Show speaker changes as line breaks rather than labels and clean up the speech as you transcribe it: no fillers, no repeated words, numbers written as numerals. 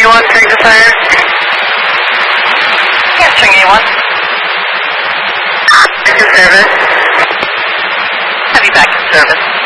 A1, take the fire.
Answering A1.
Back in service.
Have you back in service.